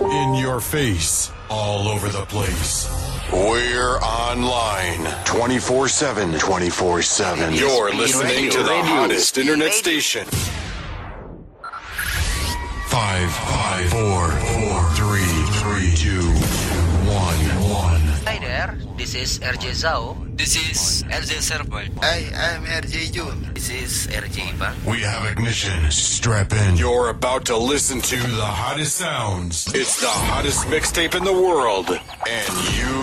In your face, all over the place. We're online 24/7. 24/7. You're listening to the hottest internet station. 5, 4, 3, 2, 1. Hi there, this is RJ Zhao. This is RJ Serval. Hi, I'm RJ Jun. This is RJ Ivan. We have ignition. Strap in. You're about to listen to the hottest sounds. It's the hottest mixtape in the world, and you